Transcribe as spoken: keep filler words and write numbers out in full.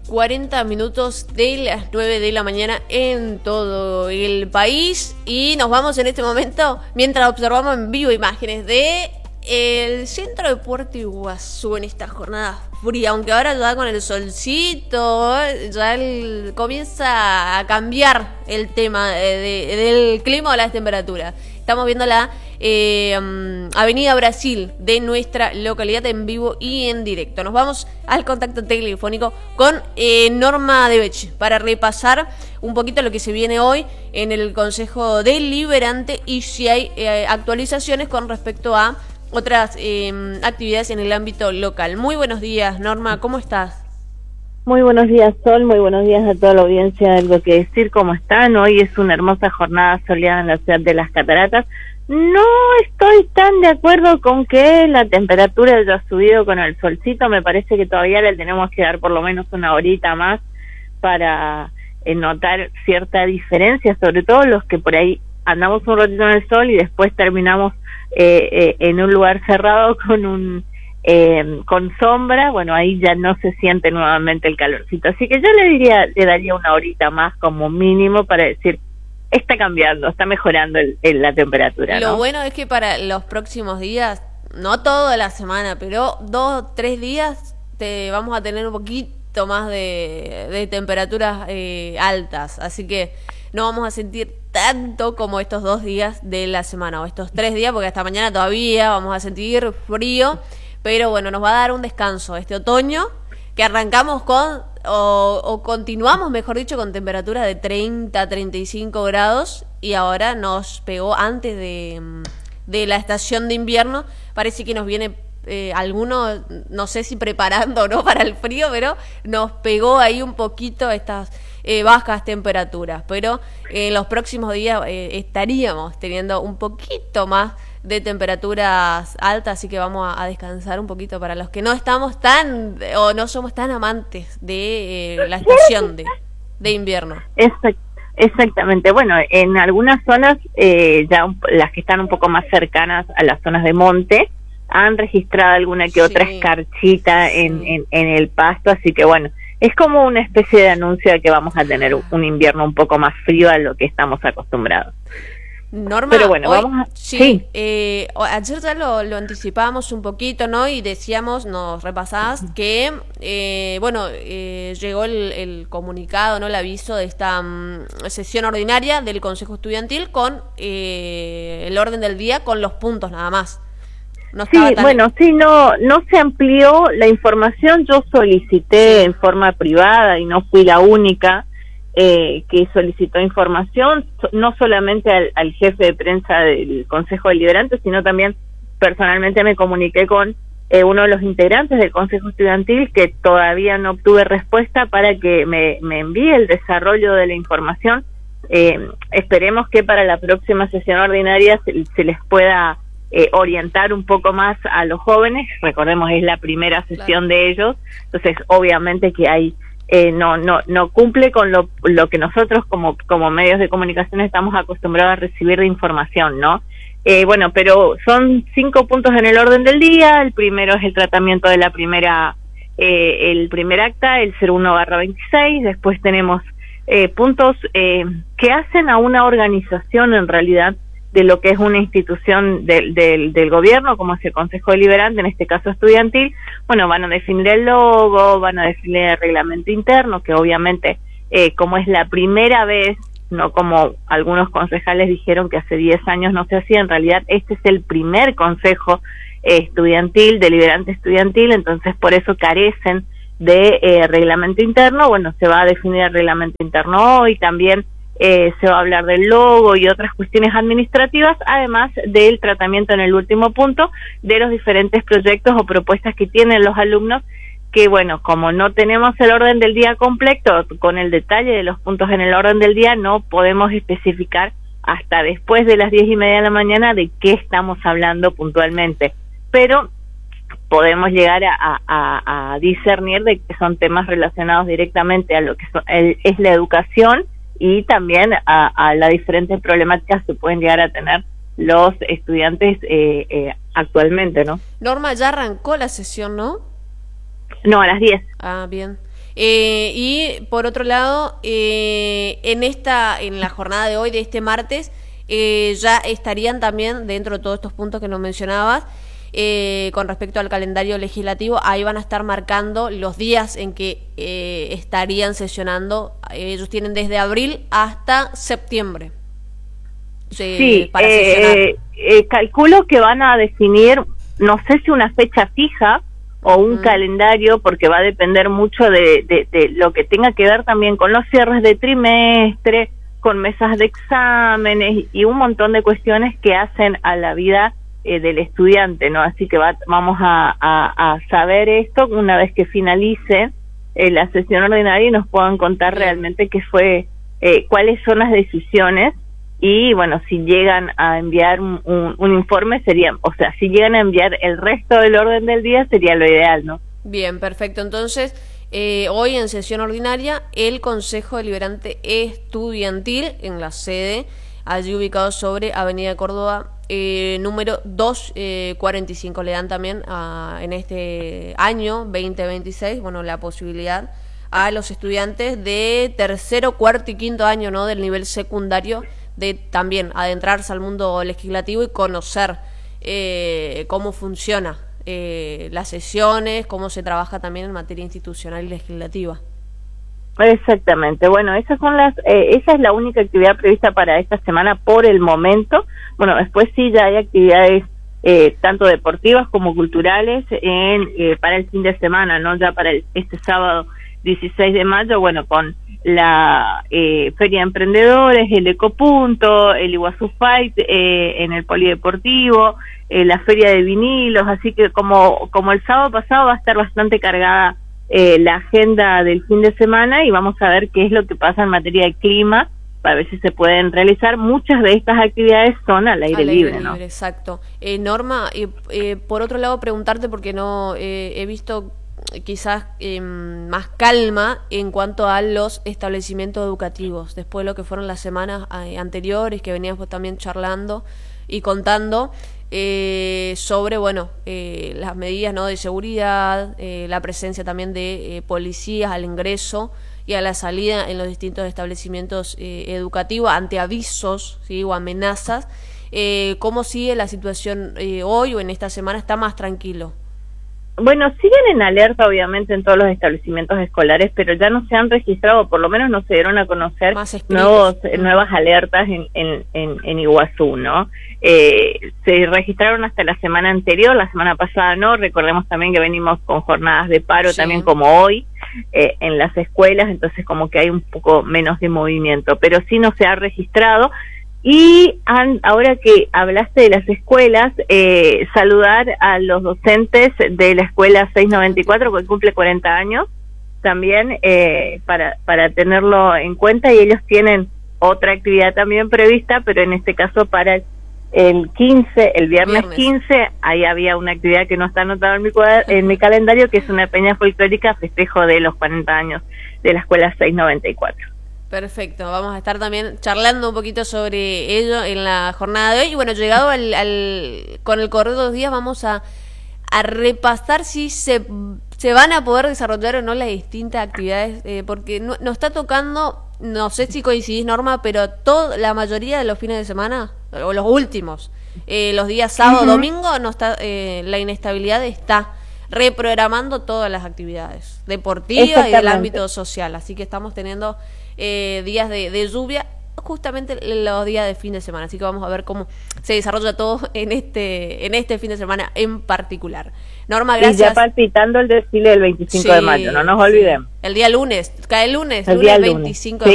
cuarenta minutos de las nueve de la mañana en todo el país y nos vamos en este momento mientras observamos en vivo imágenes de el centro de Puerto Iguazú en esta jornada fría, aunque ahora ya con el solcito ya el, comienza a cambiar el tema de, de, del clima o las temperaturas. Estamos viendo la eh, Avenida Brasil de nuestra localidad en vivo y en directo. Nos vamos al contacto telefónico con eh, Norma Debech para repasar un poquito lo que se viene hoy en el Consejo Deliberante y si hay eh, actualizaciones con respecto a otras eh, actividades en el ámbito local. Muy buenos días, Norma, ¿cómo estás? Muy buenos días, Sol, muy buenos días a toda la audiencia de Algo que Decir, ¿cómo están? Hoy es una hermosa jornada soleada en la ciudad de Las Cataratas. No estoy tan de acuerdo con que la temperatura haya subido con el solcito, me parece que todavía le tenemos que dar por lo menos una horita más para eh, notar cierta diferencia, sobre todo los que por ahí andamos un ratito en el sol y después terminamos eh, eh, en un lugar cerrado con un eh, con sombra. Bueno, ahí ya no se siente nuevamente el calorcito, así que yo le diría, le daría una horita más como mínimo para decir, está cambiando, está mejorando el, el, la temperatura, Lo ¿no? bueno es que para los próximos días, no toda la semana, pero dos, tres días, te vamos a tener un poquito más de, de temperaturas eh, altas, así que no vamos a sentir tanto como estos dos días de la semana, o estos tres días, porque hasta mañana todavía vamos a sentir frío, pero bueno, nos va a dar un descanso este otoño, que arrancamos con, o, o continuamos, mejor dicho, con temperaturas de treinta, treinta y cinco grados, y ahora nos pegó antes de, de la estación de invierno, parece que nos viene eh, alguno, no sé si preparando o no para el frío, pero nos pegó ahí un poquito estas eh, bajas temperaturas, pero en eh, los próximos días eh, estaríamos teniendo un poquito más de temperaturas altas, así que vamos a, a descansar un poquito para los que no estamos tan o no somos tan amantes de eh, la estación de, de invierno. Exact, exactamente, bueno, en algunas zonas eh, ya un, las que están un poco más cercanas a las zonas de monte han registrado alguna que otra sí. escarchita sí. En, en, en el pasto, así que bueno, es como una especie de anuncio de que vamos a tener un, un invierno un poco más frío a lo que estamos acostumbrados. Norma, pero bueno, hoy, vamos a... sí, sí. Eh, ayer ya lo, lo anticipábamos un poquito, ¿no? Y decíamos, nos repasabas que, eh, bueno, eh, llegó el, el comunicado, ¿no? El aviso de esta um, sesión ordinaria del Consejo Estudiantil con eh, el orden del día, con los puntos nada más. No sí, tan... bueno, sí, no, no se amplió la información. Yo solicité sí. en forma privada y no fui la única Eh, que solicitó información, no solamente al, al jefe de prensa del Consejo Deliberante, sino también personalmente me comuniqué con eh, uno de los integrantes del Consejo Estudiantil, que todavía no obtuve respuesta para que me, me envíe el desarrollo de la información. Eh, esperemos que para la próxima sesión ordinaria se, se les pueda eh, orientar un poco más a los jóvenes. Recordemos, es la primera sesión claro. de ellos, entonces obviamente que hay Eh, no no no cumple con lo lo que nosotros como como medios de comunicación estamos acostumbrados a recibir de información, ¿no? Eh, bueno, pero son cinco puntos en el orden del día. El primero es el tratamiento de la primera eh, el primer acta, el cero uno barra veintiséis. Después tenemos eh, puntos eh, que hacen a una organización en realidad de lo que es una institución del, del, del gobierno, como es el Consejo Deliberante, en este caso estudiantil. Bueno, van a definir el logo, van a definir el reglamento interno, que obviamente, eh, como es la primera vez, no como algunos concejales dijeron que hace diez años no se hacía, en realidad este es el primer consejo eh, estudiantil, deliberante estudiantil, entonces por eso carecen de eh, reglamento interno. Bueno, se va a definir el reglamento interno hoy, también Eh, se va a hablar del logo y otras cuestiones administrativas, además del tratamiento en el último punto de los diferentes proyectos o propuestas que tienen los alumnos, que bueno, como no tenemos el orden del día completo, con el detalle de los puntos en el orden del día, no podemos especificar hasta después de las diez y media de la mañana de qué estamos hablando puntualmente, pero podemos llegar a, a, a discernir de que son temas relacionados directamente a lo que son, el, es la educación, y también a, a las diferentes problemáticas que pueden llegar a tener los estudiantes eh, eh, actualmente, ¿no? Norma, ya arrancó la sesión, ¿no? No, a las diez. Ah, bien. Eh, y por otro lado, eh, en esta, en la jornada de hoy, de este martes, eh, ya estarían también dentro de todos estos puntos que nos mencionabas, eh, con respecto al calendario legislativo, ahí van a estar marcando los días en que eh, estarían sesionando. Ellos tienen desde abril hasta septiembre. Sí, sí para eh, eh, calculo que van a definir, no sé si una fecha fija o un mm. calendario, porque va a depender mucho de, de, de lo que tenga que ver también con los cierres de trimestre, con mesas de exámenes y un montón de cuestiones que hacen a la vida eh, del estudiante, ¿no? Así que va, vamos a, a, a saber esto una vez que finalice eh, la sesión ordinaria y nos puedan contar Bien. realmente qué fue, eh, cuáles son las decisiones. Y bueno, si llegan a enviar un, un, un informe sería, o sea, si llegan a enviar el resto del orden del día sería lo ideal, ¿no? Bien, perfecto. Entonces, eh, hoy en sesión ordinaria, el Consejo Deliberante Estudiantil en la sede, allí ubicado sobre Avenida Córdoba, eh, número doscientos cuarenta y cinco. Le dan también a, en este año veinte veintiséis, bueno, la posibilidad a los estudiantes de tercero, cuarto y quinto año, ¿no?, del nivel secundario, de también adentrarse al mundo legislativo y conocer eh, cómo funciona eh, las sesiones, cómo se trabaja también en materia institucional y legislativa. Exactamente. Bueno, esas son las, eh, esa es la única actividad prevista para esta semana por el momento. Bueno, después sí ya hay actividades eh, tanto deportivas como culturales en eh, para el fin de semana, ¿no? Ya para el, este sábado dieciséis de mayo, bueno, con la eh, Feria de Emprendedores, el Ecopunto, el Iguazú Fight eh, en el Polideportivo, eh, la Feria de Vinilos, así que como, como el sábado pasado va a estar bastante cargada eh, la agenda del fin de semana y vamos a ver qué es lo que pasa en materia de clima para ver si se pueden realizar. Muchas de estas actividades son al aire, al aire libre, libre, ¿no? Exacto. Eh, Norma, eh, eh, por otro lado preguntarte porque no eh, he visto quizás eh, más calma en cuanto a los establecimientos educativos, después de lo que fueron las semanas eh, anteriores, que veníamos también charlando y contando eh, sobre, bueno, eh, las medidas, ¿no?, de seguridad, eh, la presencia también de eh, policías al ingreso y a la salida en los distintos establecimientos eh, educativos ante avisos, ¿sí?, o amenazas. Eh, ¿Cómo sigue la situación eh, hoy o en esta semana? ¿Está más tranquilo? Bueno, siguen en alerta obviamente en todos los establecimientos escolares, pero ya no se han registrado, por lo menos no se dieron a conocer nuevos, eh, nuevas alertas en, en, en, en Iguazú, ¿no? Eh, se registraron hasta la semana anterior, la semana pasada no, recordemos también que venimos con jornadas de paro, sí, también como hoy, eh, en las escuelas, entonces como que hay un poco menos de movimiento, pero sí no se ha registrado. Y han, ahora que hablaste de las escuelas, eh, saludar a los docentes de la escuela seiscientos noventa y cuatro, que cumple cuarenta años, también eh, para, para tenerlo en cuenta, y ellos tienen otra actividad también prevista, pero en este caso para el quince, el viernes, viernes. quince, ahí había una actividad que no está anotada en mi, cuadra, en mi calendario, que es una peña folclórica, festejo de los cuarenta años de la escuela seiscientos noventa y cuatro. Perfecto, vamos a estar también charlando un poquito sobre ello en la jornada de hoy. Y bueno, llegado al, al con el correr de los días vamos a, a repasar si se, se van a poder desarrollar o no las distintas actividades, eh, porque no, nos está tocando, no sé si coincidís, Norma, pero todo, la mayoría de los fines de semana, o los últimos, eh, los días sábado, uh-huh. domingo, no está, eh, la inestabilidad está reprogramando todas las actividades deportivas y del ámbito social, así que estamos teniendo eh, días de, de lluvia justamente los días de fin de semana, así que vamos a ver cómo se desarrolla todo en este en este fin de semana en particular. Norma, gracias. Y ya palpitando el desfile del veinticinco sí, de mayo, no nos olvidemos. El día lunes, cae el lunes, el lunes día veinticinco lunes. de